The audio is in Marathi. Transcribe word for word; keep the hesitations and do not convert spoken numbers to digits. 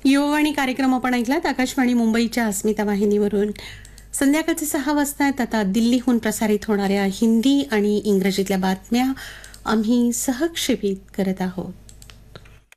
युववाणी कार्यक्रम आपण ऐकलात आकाशवाणी मुंबईच्या अस्मिता वाहिनीवरून. संध्याकाळचे सहा वाजता आहेत. आता दिल्लीहून प्रसारित होणाऱ्या हिंदी आणि इंग्रजीतल्या बातम्या आम्ही सहक्षेपित करत आहोत.